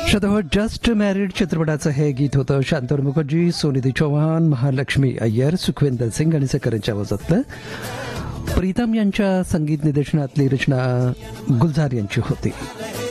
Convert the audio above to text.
श्रोताहो, just married चित्रपटाचं हे गीत होतं. शांतनु मुखर्जी, सोनिधी चौहान, महालक्ष्मी अय्यर, सुखविंदर सिंग आणि सकरच्या आवाजातलं. प्रीतम यांच्या संगीत निर्देशनातली रचना गुलजार यांची होती.